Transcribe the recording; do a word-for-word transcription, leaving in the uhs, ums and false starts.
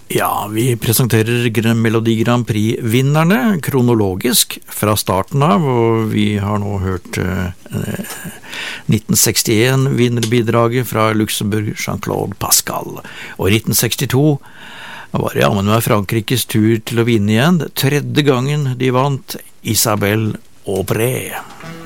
Ja, vi presenterer Melodi Grand Prix-vinnerne kronologisk fra starten av, og vi har nå hørt eh, nitten sekstien-vinnerbidraget fra Luxembourg, Jean-Claude Pascal. Og i nitten sekstito var det jammen med Frankrikes tur til å vinne igjen, tredje gangen de vant, Isabelle Aubray.